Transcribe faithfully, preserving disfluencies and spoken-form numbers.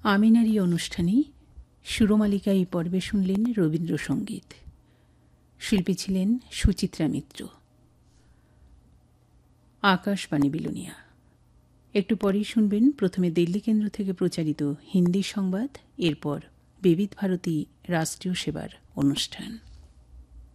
আমিনার এই অনুষ্ঠানে সুরমালিকা এই পর্বে শুনলেন রবীন্দ্রসঙ্গীত। শিল্পী ছিলেন সুচিত্রা মিত্র। আকাশবাণী বিলোনিয়া। একটু পরেই শুনবেন প্রথমে দিল্লি কেন্দ্র থেকে প্রচারিত হিন্দি সংবাদ, এরপর বিবিধ ভারতী রাষ্ট্রীয় সেবার অনুষ্ঠান।